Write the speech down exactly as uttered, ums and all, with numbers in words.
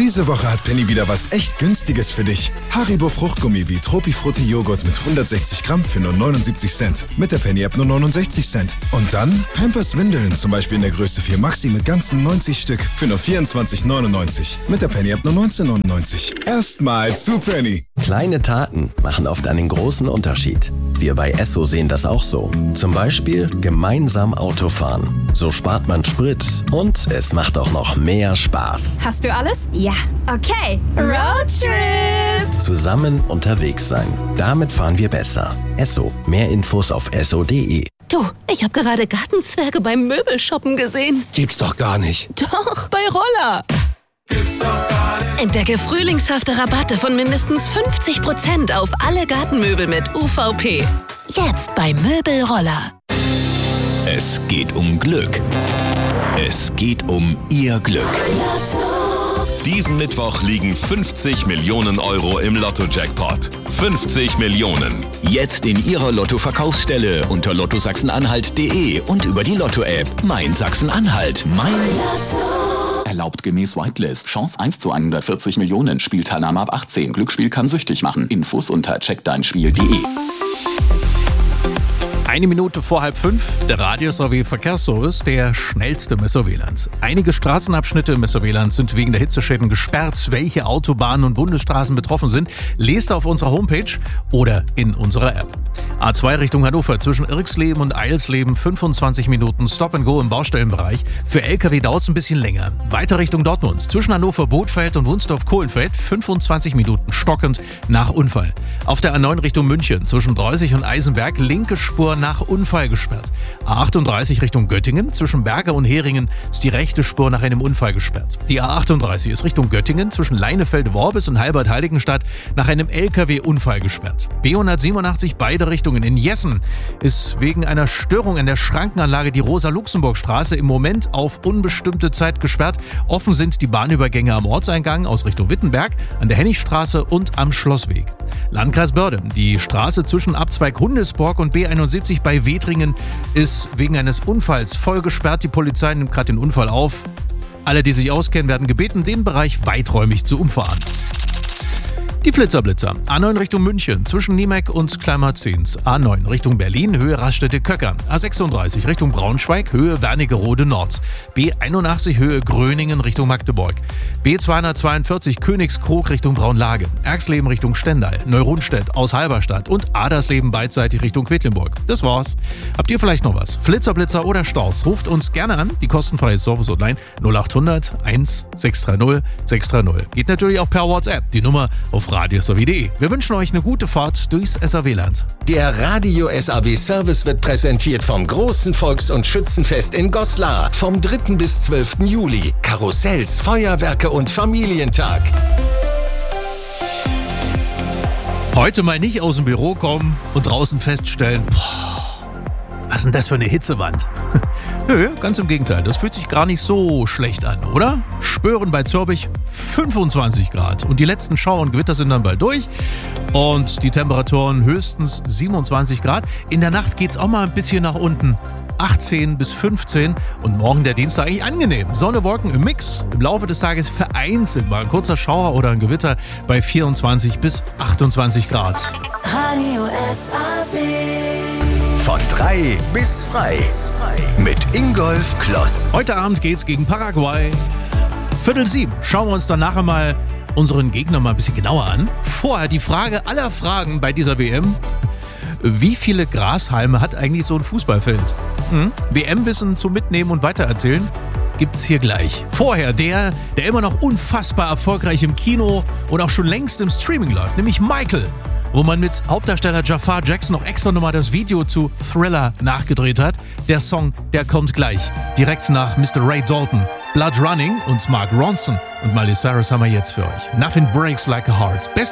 Diese Woche hat Penny wieder was echt Günstiges für dich. Haribo Fruchtgummi wie Tropifrutti Joghurt mit hundertsechzig Gramm für nur neunundsiebzig Cent. Mit der Penny-App nur neunundsechzig Cent. Und dann Pampers Windeln, zum Beispiel in der Größe vier Maxi mit ganzen neunzig Stück für nur vierundzwanzig neunundneunzig. Mit der Penny-App nur neunzehn neunundneunzig. Erstmal zu Penny. Kleine Taten machen oft einen großen Unterschied. Wir bei Esso sehen das auch so. Zum Beispiel gemeinsam Auto fahren. So spart man Sprit und es macht auch noch mehr Spaß. Hast du alles? Ja. Okay. Roadtrip! Zusammen unterwegs sein. Damit fahren wir besser. Esso. Mehr Infos auf esso punkt de. Du, ich habe gerade Gartenzwerge beim Möbelshoppen gesehen. Gibt's doch gar nicht. Doch, bei Roller. Entdecke frühlingshafte Rabatte von mindestens fünfzig Prozent auf alle Gartenmöbel mit U V P. Jetzt bei Möbelroller. Es geht um Glück. Es geht um Ihr Glück. Diesen Mittwoch liegen fünfzig Millionen Euro im Lotto-Jackpot. fünfzig Millionen. Jetzt in Ihrer Lotto-Verkaufsstelle unter lotto sachsen-anhalt punkt de und über die Lotto-App Mein Sachsen-Anhalt. Mein Lotto. Erlaubt gemäß Whitelist. Chance eins zu hundertvierzig Millionen. Spielteilnahme ab achtzehn. Glücksspiel kann süchtig machen. Infos unter check dein spiel punkt de. Eine Minute vor halb fünf, der Radio-S R W-Verkehrsservice, der schnellste im S R W-Land. Einige Straßenabschnitte im S R W-Land sind wegen der Hitzeschäden gesperrt. Welche Autobahnen und Bundesstraßen betroffen sind, lest auf unserer Homepage oder in unserer App. A zwei Richtung Hannover, zwischen Irxleben und Eilsleben fünfundzwanzig Minuten Stop and Go im Baustellenbereich. Für L K W dauert es ein bisschen länger. Weiter Richtung Dortmund, zwischen Hannover Bothfeld und Wunsdorf-Kohlenfeld fünfundzwanzig Minuten stockend nach Unfall. Auf der A neun Richtung München, zwischen Breusig und Eisenberg, linke Spur nach Unfall gesperrt. A achtunddreißig Richtung Göttingen, zwischen Berger und Heringen ist die rechte Spur nach einem Unfall gesperrt. Die A achtunddreißig ist Richtung Göttingen, zwischen Leinefelde-Worbis und Halbert-Heiligenstadt nach einem L K W-Unfall gesperrt. B hundertsiebenundachtzig beide Richtungen in Jessen ist wegen einer Störung in der Schrankenanlage die Rosa-Luxemburg-Straße im Moment auf unbestimmte Zeit gesperrt. Offen sind die Bahnübergänge am Ortseingang aus Richtung Wittenberg, an der Hennichstraße und am Schlossweg. Landkreis Börde, die Straße zwischen Abzweig Hundesborg und B einundsiebzig bei Wetringen ist wegen eines Unfalls voll gesperrt. Die Polizei nimmt gerade den Unfall auf. Alle, die sich auskennen, werden gebeten, den Bereich weiträumig zu umfahren. Die Flitzerblitzer. A neun Richtung München, zwischen Niemek und Kleinmarzens. A neun Richtung Berlin, Höhe Raststätte-Köcker. A sechsunddreißig Richtung Braunschweig, Höhe Wernigerode Nord. B einundachtzig Höhe Gröningen Richtung Magdeburg. B zweihundertzweiundvierzig Königskrog Richtung Braunlage. Erxleben Richtung Stendal. Neurunstedt aus Halberstadt und Adersleben beidseitig Richtung Quedlinburg. Das war's. Habt ihr vielleicht noch was? Flitzerblitzer oder Staus? Ruft uns gerne an. Die kostenfreie Service Hotline null achthundert eins sechs drei null sechs drei null. Geht natürlich auch per WhatsApp. Die Nummer auf radio s r w punkt de. Wir wünschen euch eine gute Fahrt durchs S R W-Land. Der Radio-S R W-Service wird präsentiert vom großen Volks- und Schützenfest in Goslar vom dritten bis zwölften Juli. Karussells, Feuerwerke und Familientag. Heute mal nicht aus dem Büro kommen und draußen feststellen, boah, was ist denn das für eine Hitzewand? Nö, ganz im Gegenteil, das fühlt sich gar nicht so schlecht an, oder? Spüren bei Zürbich fünfundzwanzig Grad und die letzten Schauer und Gewitter sind dann bald durch und die Temperaturen höchstens siebenundzwanzig Grad. In der Nacht geht's auch mal ein bisschen nach unten, achtzehn bis fünfzehn und morgen der Dienstag eigentlich angenehm. Sonne, Wolken im Mix, im Laufe des Tages vereinzelt mal ein kurzer Schauer oder ein Gewitter bei vierundzwanzig bis achtundzwanzig Grad. Radio S R W. Von drei bis frei. Mit Ingolf Kloss. Heute Abend geht's gegen Paraguay. Viertel sieben. Schauen wir uns dann nachher mal unseren Gegner mal ein bisschen genauer an. Vorher die Frage aller Fragen bei dieser W M. Wie viele Grashalme hat eigentlich so ein Fußballfeld? Hm? W M-Wissen zum Mitnehmen und Weitererzählen gibt's hier gleich. Vorher der, der immer noch unfassbar erfolgreich im Kino und auch schon längst im Streaming läuft, nämlich Michael, wo man mit Hauptdarsteller Jafar Jackson noch extra nochmal das Video zu Thriller nachgedreht hat. Der Song, der kommt gleich. Direkt nach Mister Ray Dalton. Blood Running und Mark Ronson und Miley Cyrus haben wir jetzt für euch. Nothing Breaks Like a Heart. Beste